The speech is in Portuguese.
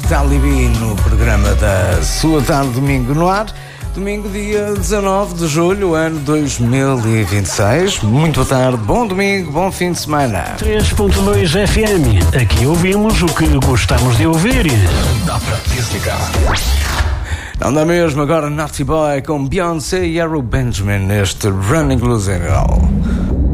Talibi no programa da sua tarde, domingo no ar. Domingo, dia 19 de julho, ano 2026. Muito boa tarde, bom domingo, bom fim de semana. 3.2 FM. Aqui ouvimos o que gostamos de ouvir. Dá para desligar. Não dá mesmo, agora Naughty Boy com Beyoncé e Arrow Benjamin neste Running Losing All.